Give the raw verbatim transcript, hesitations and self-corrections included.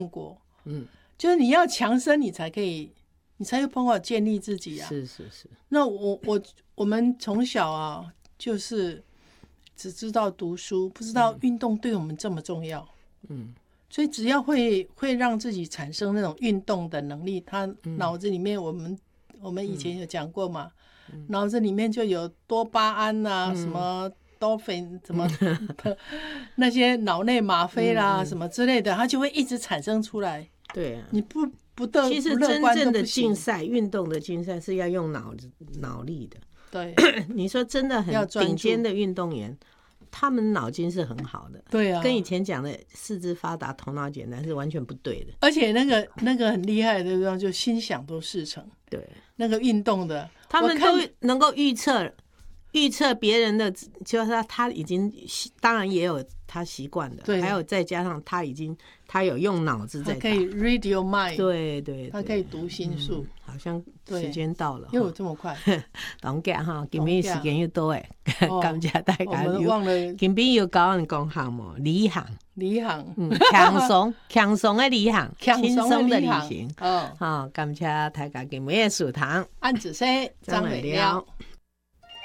过，嗯，就是你要强身，你才可以，你才有办法建立自己啊。 是是是。 那我我我们从小啊，就是只知道读书，不知道运动对我们这么重要。嗯，所以只要会会让自己产生那种运动的能力，他脑子里面我们、嗯、我们以前有讲过嘛，嗯、脑子里面就有多巴胺啊，嗯、什么多菲什么的那些脑内吗啡啦、嗯、什么之类的，它就会一直产生出来。 对啊， 你不不得其实真正的竞赛，运动的竞赛是要用脑脑力的。 对， 你说真的很顶尖的运动员，他们脑筋是很好的。 对啊， 跟以前讲的四肢发达头脑简单是完全不对的。 而且那个那个很厉害的地方，就心想都事成。 对， 那个运动的， 他们都能够预测预测别人的，就是他他已经当然也有他习惯的，还有再加上他已经他有用脑子在打， 他可以 read your mind， 对 对, 对， 他可以读心术、嗯。 好像时间到了， 又有这么快？ 同家哈，今天时间又多哎，感谢大家。 我们忘了， 今天又教人讲项目，旅行， 旅行， 嗯，轻松轻松的旅行，轻松的旅行。 哦， 好，感谢大家今天的收听， 安子生张美了。